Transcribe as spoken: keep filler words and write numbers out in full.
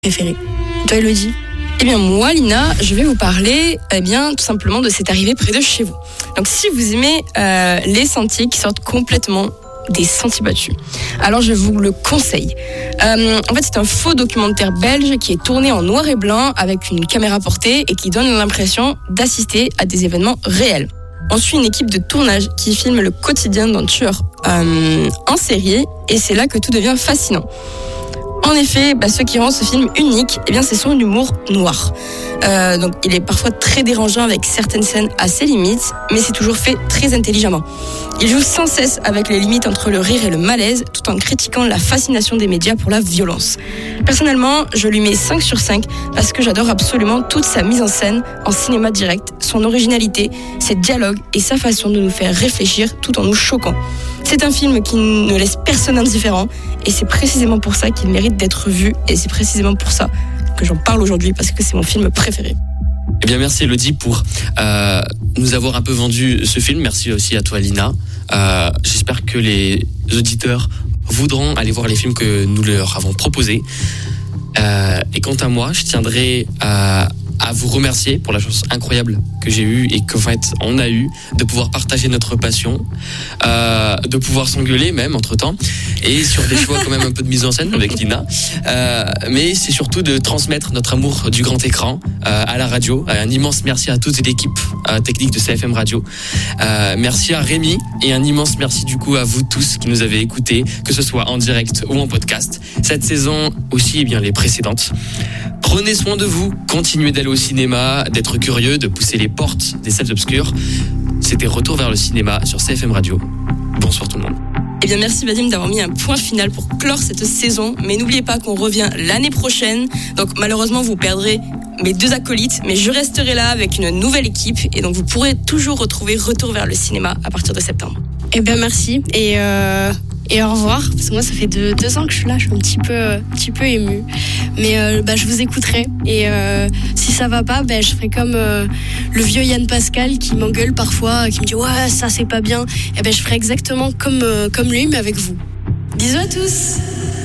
Préféré. Toi, Elodie? Eh bien, moi, Lina, je vais vous parler, eh bien, tout simplement de cette arrivée près de chez vous. Donc, si vous aimez euh, les sentiers qui sortent complètement des sentiers battus, alors je vous le conseille. Euh, en fait, c'est un faux documentaire belge qui est tourné en noir et blanc avec une caméra portée et qui donne l'impression d'assister à des événements réels. On suit une équipe de tournage qui filme le quotidien d'un tueur euh, en série et c'est là que tout devient fascinant. En effet, bah, ce qui rend ce film unique, eh bien, c'est son humour noir. Euh, donc, il est parfois très dérangeant avec certaines scènes à ses limites, mais c'est toujours fait très intelligemment. Il joue sans cesse avec les limites entre le rire et le malaise, tout en critiquant la fascination des médias pour la violence. Personnellement, je lui mets cinq sur cinq parce que j'adore absolument toute sa mise en scène en cinéma direct, son originalité, ses dialogues et sa façon de nous faire réfléchir tout en nous choquant. C'est un film qui ne laisse personne indifférent et c'est précisément pour ça qu'il mérite d'être vu et c'est précisément pour ça que j'en parle aujourd'hui parce que c'est mon film préféré. Eh bien, merci Elodie pour euh, nous avoir un peu vendu ce film. Merci aussi à toi Lina. Euh, j'espère que les auditeurs voudront aller voir les films que nous leur avons proposés. Euh, et quant à moi, je tiendrai à, à vous remercier pour la chance incroyable que j'ai eue et qu'en fait on a eu de pouvoir partager notre passion, euh, de pouvoir s'engueuler même entre temps et sur des choix quand même un peu de mise en scène avec Lina, euh, mais c'est surtout de transmettre notre amour du grand écran euh, à la radio. Un immense merci à toute l'équipe euh, technique de C F M Radio, euh, merci à Rémi et un immense merci du coup à vous tous qui nous avez écoutés, que ce soit en direct ou en podcast cette saison aussi et bien les précédentes. Prenez soin de vous, continuez d'aller au cinéma, d'être curieux, de pousser les portes des salles obscures. C'était Retour vers le cinéma sur C F M Radio. Bonsoir tout le monde. Eh bien, merci Vadim d'avoir mis un point final pour clore cette saison. Mais n'oubliez pas qu'on revient l'année prochaine. Donc malheureusement, vous perdrez mes deux acolytes, mais je resterai là avec une nouvelle équipe. Et donc vous pourrez toujours retrouver Retour vers le cinéma à partir de septembre. Eh bien, merci. Et, euh, et au revoir. Parce que moi, ça fait deux, deux ans que je suis là. Je suis un petit peu, un petit peu émue. Mais euh, bah, je vous écouterai. Et euh, si ça va pas, bah, je ferai comme euh, le vieux Yann Pascal qui m'engueule parfois, qui me dit « Ouais, ça, c'est pas bien. » Et ben, je ferai exactement comme, euh, comme lui, mais avec vous. Bisous à tous.